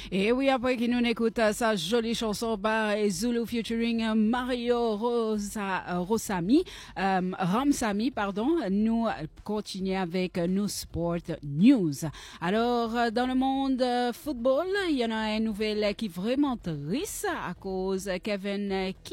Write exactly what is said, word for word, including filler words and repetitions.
Et oui, après qu'il nous écoute sa jolie chanson par Zulu featuring Mario Rosa, Rosami, euh, Ramsami, pardon, nous continuons avec nos Sport News. Alors, dans le monde football, il y en a une nouvelle qui est vraiment triste à cause Kevin